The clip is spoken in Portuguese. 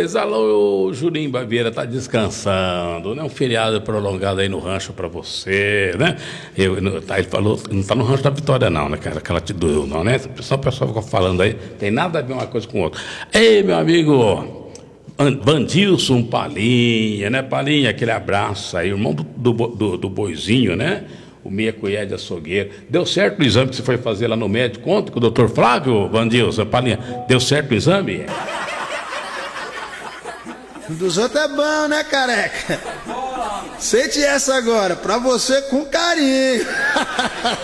Luiz, alô, Julinho Baviera tá descansando, né? Um feriado prolongado aí no rancho pra você, né? Ele falou, não tá no rancho da Vitória não, né, cara? Aquela te doeu não, né? Só o pessoal fica falando aí, tem nada a ver uma coisa com outra. Ei, meu amigo Vandilson Palinha, né? Palinha, aquele abraço aí, irmão do Boizinho, né? O meia colher de açougueiro. Deu certo o exame que você foi fazer lá no médico? Conta com o doutor Flávio, Vandilson Palinha. Deu certo o exame? Dos outros é bom, né, careca? Sente essa agora, pra você com carinho.